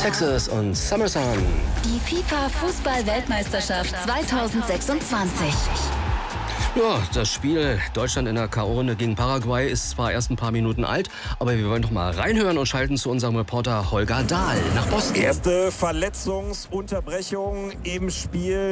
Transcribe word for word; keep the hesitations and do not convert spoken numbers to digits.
Texas und Summer Sun. Die FIFA-Fußball-Weltmeisterschaft zweitausendsechsundzwanzig. Ja, das Spiel Deutschland in der K O-Runde gegen Paraguay ist zwar erst ein paar Minuten alt, aber wir wollen doch mal reinhören und schalten zu unserem Reporter Holger Dahl nach Boston. Erste Verletzungsunterbrechung im Spiel.